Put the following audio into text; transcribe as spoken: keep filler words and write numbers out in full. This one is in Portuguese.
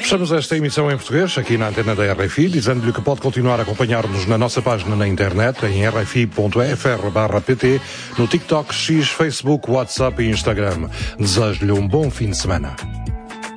Fechamos esta emissão em português, aqui na antena da R F I, dizendo-lhe que pode continuar a acompanhar-nos na nossa página na internet, em r f i ponto f r barra p t, no TikTok, X, Facebook, WhatsApp e Instagram. Desejo-lhe um bom fim de semana.